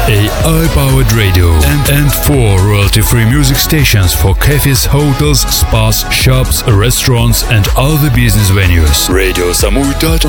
AI-powered radio and 4 royalty-free music stations for cafes, hotels, spas, shops, restaurants and other business venues. RadioSamui.org.